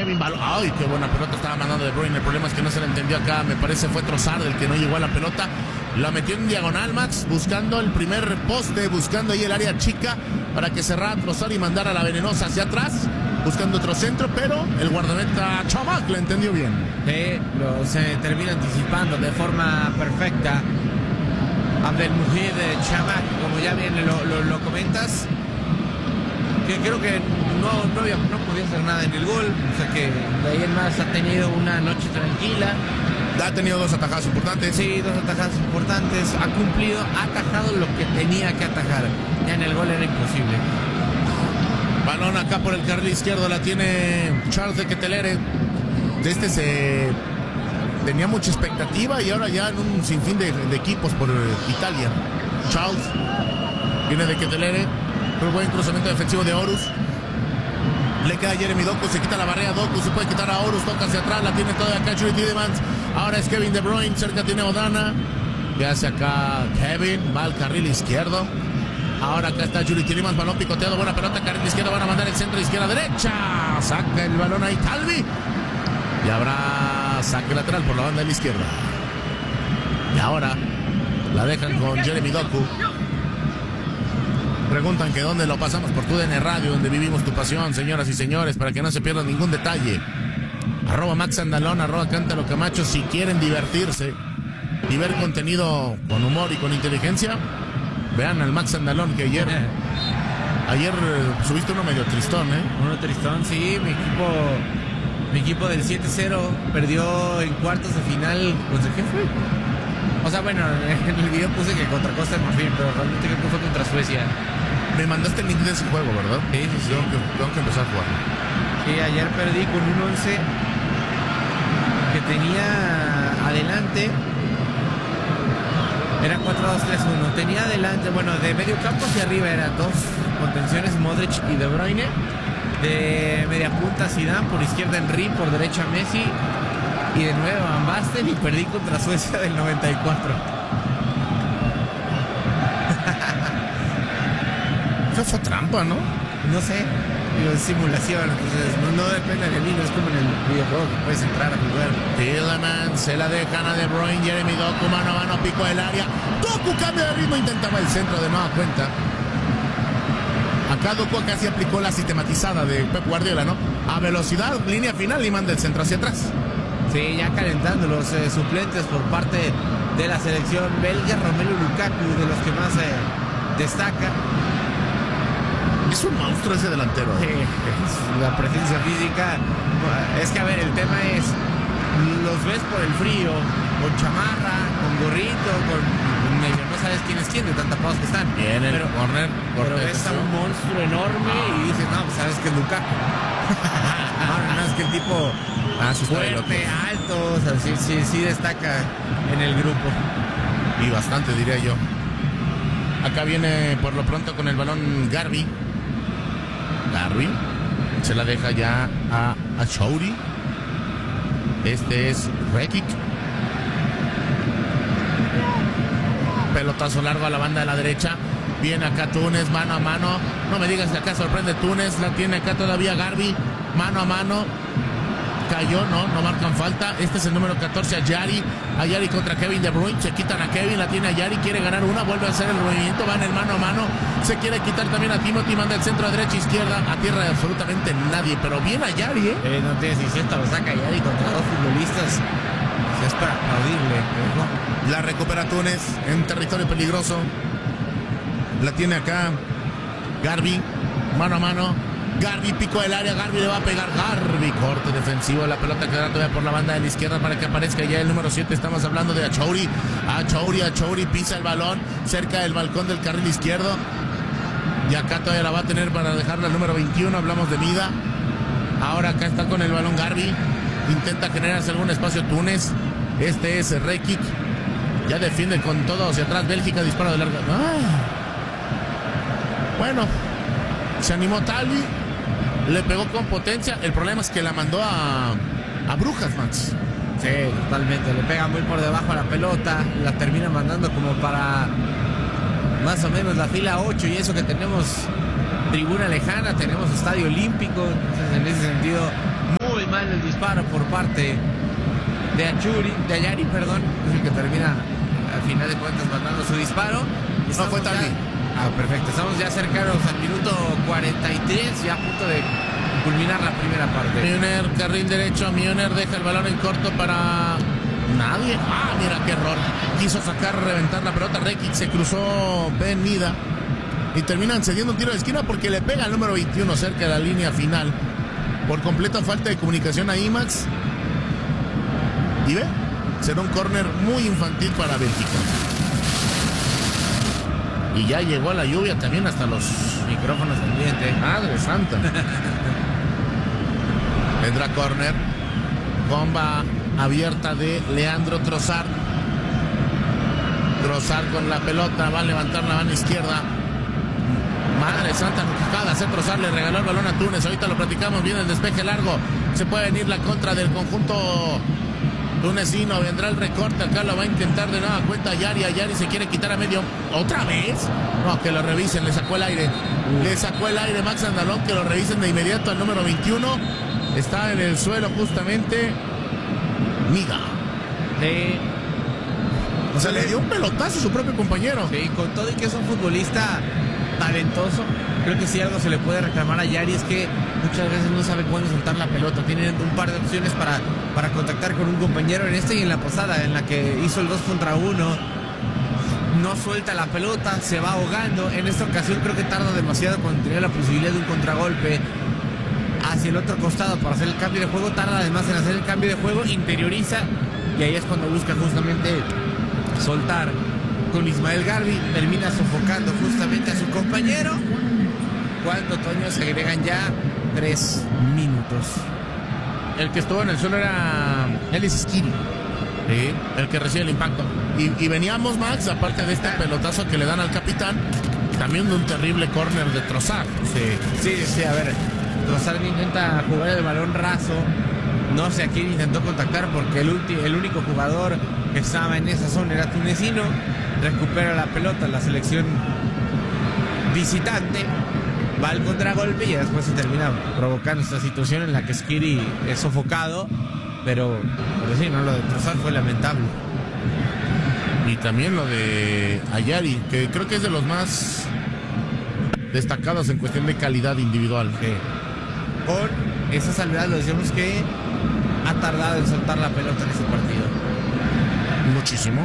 Kevin Balón. Ay, qué buena pelota estaba mandando De Bruyne. El problema es que no se la entendió acá. Me parece fue Trossard el que no llegó a la pelota. La metió en diagonal, Max, buscando el primer poste, buscando ahí el área chica para que cerrara Trossard y mandara la venenosa hacia atrás, buscando otro centro, pero el guardameta Chamac le entendió bien. Se termina anticipando de forma perfecta Abdelmujid Chamac, como ya bien lo comentas, que creo que no podía hacer nada en el gol, o sea que de ahí en más ha tenido una noche tranquila. Ha tenido dos atajadas importantes. Sí, dos atajadas importantes. Ha cumplido, ha atajado lo que tenía que atajar. Ya en el gol era imposible. Balón acá por el carril izquierdo. La tiene Charles de Ketelere. De este se tenía mucha expectativa y ahora ya en un sinfín de equipos por Italia. Charles viene de Ketelere. Un buen cruzamiento defensivo de Horus. Le queda Jeremy Doku, se quita la barrera Doku, se puede quitar a Horus, toca hacia atrás, la tiene toda acá Julie Tielemans. Ahora es Kevin De Bruyne, cerca tiene Odana. ¿Qué hace acá Kevin? Va al carril izquierdo. Ahora acá está Julie Tielemans, balón picoteado, buena pelota, carril izquierdo, van a mandar el centro, izquierda, derecha. Saca el balón ahí Talvi. Y habrá saque lateral por la banda de la izquierda. Y ahora la dejan con Jeremy Doku. Preguntan que dónde lo pasamos por TUDN Radio, donde vivimos tu pasión, señoras y señores, para que no se pierdan ningún detalle. @Max Andalón, @Cántalo Camacho, si quieren divertirse y ver contenido con humor y con inteligencia, vean al Max Andalón, que ayer subiste uno medio tristón, ¿eh? Uno tristón, sí, mi equipo del 7-0 perdió en cuartos de final. ¿Contra quién fue? O sea, bueno, en el video puse que contra Costa de Marfil, pero realmente creo que fue contra Suecia. Me mandaste el link de ese juego, ¿verdad? Sí. Tengo que empezar a jugar. Sí, ayer perdí con un 11 que tenía adelante. Era 4-2-3-1. Tenía adelante, bueno, de medio campo hacia arriba eran dos contenciones, Modric y De Bruyne. De media punta Zidane, por izquierda Henry, por derecha Messi. Y de nuevo Van Basten, y perdí contra Suecia del 94. Eso fue trampa, ¿no? No sé, es simulación, entonces no depende de mí, no es como en el videojuego que puedes entrar a jugar. Tielemans se la dejan a De Bruyne, Jeremy Doku, mano a mano, pico del área. Doku cambia de ritmo, intentaba el centro de nueva cuenta. Acá Doku casi aplicó la sistematizada de Pep Guardiola, ¿no? A velocidad, línea final y manda el centro hacia atrás. Sí, ya calentando los suplentes por parte de la selección belga. Romelu Lukaku, de los que más destaca. Es un monstruo ese delantero. La presencia física. Es que, a ver, el tema es, los ves por el frío, con chamarra, con gorrito, con medio, no sabes quién es quién de tan tapados que están. Bien, el corner. Pero ves a un monstruo enorme y dices, no, pues sabes que es Lukaku. No, es que el tipo fuerte, alto, o sea, sí destaca en el grupo. Y bastante, diría yo. Acá viene por lo pronto con el balón Garbi. Se la deja ya a Chouri. Este es Rekic. Pelotazo largo a la banda de la derecha. Viene acá Túnez, mano a mano. No me digas que acá sorprende Túnez. La tiene acá todavía Garbi. Mano a mano. Cayó, no marcan falta. Este es el número 14, Ayari contra Kevin De Bruyne. Se quitan a Kevin, la tiene Ayari, quiere ganar una, vuelve a hacer el movimiento, va en el mano a mano. Se quiere quitar también a Timothy, manda el centro a derecha, izquierda, a tierra de absolutamente nadie. Pero bien Ayari, no tienes ni cierta, lo saca Ayari contra dos futbolistas. Es para aplaudirle. La recupera Túnez en territorio peligroso. La tiene acá Garbi, mano a mano. Garbi, pico del área, Garbi le va a pegar, Garbi, corte defensivo, la pelota quedará todavía por la banda de la izquierda para que aparezca ya el número 7, estamos hablando de Achouri, pisa el balón, cerca del balcón del carril izquierdo, y acá todavía la va a tener para dejarla el número 21, hablamos de Mida, ahora acá está con el balón Garbi, intenta generarse algún espacio Túnez, este es Rekic, ya defiende con todo hacia atrás, Bélgica, disparo de larga, bueno, se animó Talvi, le pegó con potencia. El problema es que la mandó a Brujas, Max. Sí, totalmente. Le pega muy por debajo a la pelota. La termina mandando como para más o menos la fila 8. Y eso que tenemos tribuna lejana, tenemos estadio olímpico. Entonces, en ese sentido, muy mal mal el disparo por parte de Ayari, perdón, es el que termina al final de cuentas mandando su disparo. No fue Talvi. Perfecto, estamos ya cercanos al minuto 43, ya a punto de culminar la primera parte. Milner, carril derecho, Milner deja el balón en corto para nadie. Mira qué error. Quiso reventar la pelota. Rekic se cruzó Ben Mida y terminan cediendo un tiro de esquina porque le pega al número 21 cerca de la línea final. Por completa falta de comunicación a IMAX. Y ve, será un córner muy infantil para Bélgica. Y ya llegó la lluvia también hasta los micrófonos pendientes. Madre santa. Vendrá córner. Bomba abierta de Leandro Trossard. Trossard con la pelota. Va a levantar la mano izquierda. Madre santa, cada hacer Trossard, le regaló el balón a Túnez. Ahorita lo platicamos bien, el despeje largo. Se puede venir la contra del conjunto tunecino. Vendrá el recorte, acá lo va a intentar de nueva cuenta Ayari. Ayari se quiere quitar a medio. ¿Otra vez? No, que lo revisen, le sacó el aire. Le sacó el aire Max Andalón, que lo revisen de inmediato al número 21. Está en el suelo justamente Miga. O sea, le dio un pelotazo a su propio compañero. Sí, con todo y que es un futbolista talentoso, creo que si algo se le puede reclamar a Ayari es que muchas veces no sabe cuándo soltar la pelota. Tiene un par de opciones para contactar con un compañero en esta y en la pasada, en la que hizo el 2 contra 1. No suelta la pelota, se va ahogando. En esta ocasión creo que tarda demasiado cuando tenía la posibilidad de un contragolpe hacia el otro costado para hacer el cambio de juego. Tarda además en hacer el cambio de juego, interioriza y ahí es cuando busca justamente soltar con Ismael Garbi. Termina sofocando justamente a su compañero cuando, Toño, se agregan ya 3 minutos. El que estuvo en el suelo era Elis Skiri. Sí, el que recibe el impacto. Y veníamos, Max, aparte de este pelotazo que le dan al capitán, también de un terrible córner de Trossard. Sí, a ver, Trossard intenta jugar el balón raso. No sé a quién intentó contactar porque el único jugador que estaba en esa zona era tunecino. Recupera la pelota la selección visitante. Va al contragolpe y después se termina provocando esta situación en la que Skiri es sofocado. Pero sí, no, lo de Trossard fue lamentable. Y también lo de Ayari, que creo que es de los más destacados en cuestión de calidad individual. Con esa salvedad, lo decíamos que ha tardado en soltar la pelota en ese partido. Muchísimo.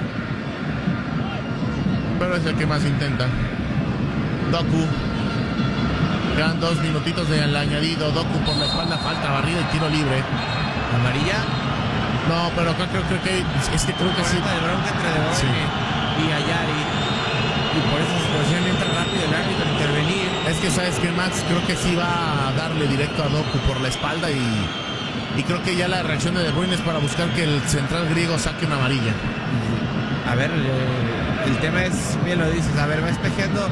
Pero es el que más intenta. Doku. Quedan 2 minutitos del añadido. Doku por la espalda, falta, barrida y tiro libre. ¿Amarilla? No, pero acá creo que creo que sí. De bronca entre De Bruyne y Ayari. Y por esa situación entra rápido el árbitro a intervenir. Es que, ¿sabes qué, Max? Creo que sí va a darle directo a Doku por la espalda y creo que ya la reacción de Bruyne es para buscar que el central griego saque una amarilla. A ver, el tema es, bien lo dices, a ver, va espejeando.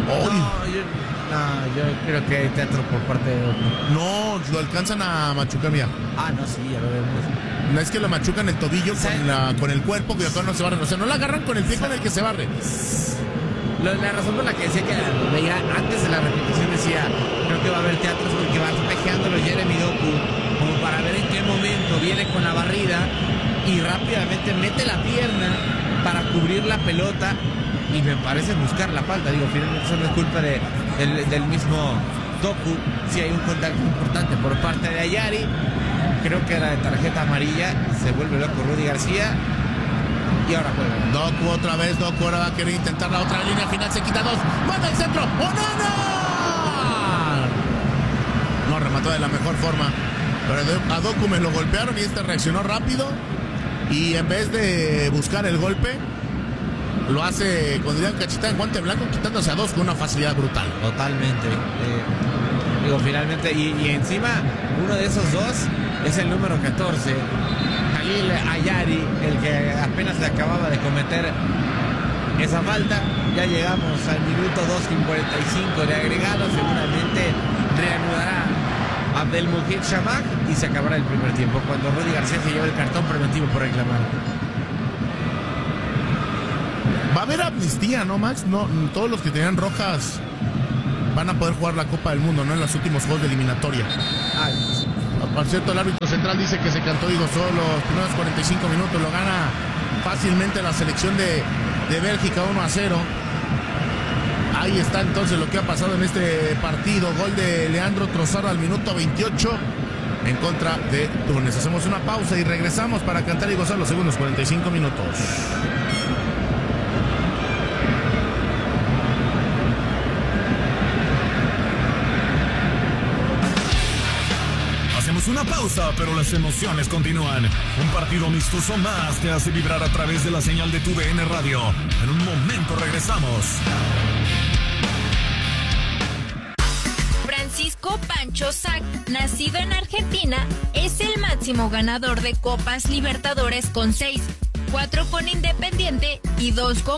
Yo creo que hay teatro por parte de Doku. No, lo alcanzan a machucar, mira. No, sí, ya lo vemos. No es que lo machucan el tobillo con el cuerpo, que acá no se barren. O sea, no la agarran con el pie con el que se barre. La razón por la que decía que veía antes de la repetición decía, creo que va a haber teatro es porque va espejeándolo Jeremy Doku, como para ver en qué momento viene con la barrida y rápidamente mete la pierna para cubrir la pelota y me parece buscar la falta. Digo, finalmente eso no es culpa del mismo Doku. Si hay un contacto importante por parte de Ayari, creo que era de tarjeta amarilla. Se vuelve loco Rudy García y ahora juega Doku otra vez. Doku ahora va a querer intentar la otra línea final, se quita 2, manda el centro. No remató de la mejor forma, pero a Doku me lo golpearon y este reaccionó rápido y en vez de buscar el golpe lo hace con Dian Cachita en guante blanco, quitándose a 2 con una facilidad brutal. Totalmente. Digo, finalmente, y encima uno de esos 2 es el número 14, Khalil Ayari, el que apenas le acababa de cometer esa falta. Ya llegamos al minuto 2:45 de agregado. Seguramente reanudará Abdelmujid Chamakh y se acabará el primer tiempo cuando Rudy García se lleva el cartón preventivo por reclamar. Va a haber amnistía, ¿no, Max? No, todos los que tenían rojas van a poder jugar la Copa del Mundo, ¿no? En los últimos juegos de eliminatoria. Por cierto, el árbitro central dice que se cantó y gozó los primeros 45 minutos. Lo gana fácilmente la selección de Bélgica 1-0. Ahí está entonces lo que ha pasado en este partido. Gol de Leandro Trossard al minuto 28 en contra de Túnez. Hacemos una pausa y regresamos para cantar y gozar los segundos 45 minutos. Una pausa, pero las emociones continúan. Un partido amistoso más te hace vibrar a través de la señal de tu DN Radio. En un momento regresamos. Francisco Pancho Sac, nacido en Argentina, es el máximo ganador de Copas Libertadores con 6, 4 con Independiente y 2 con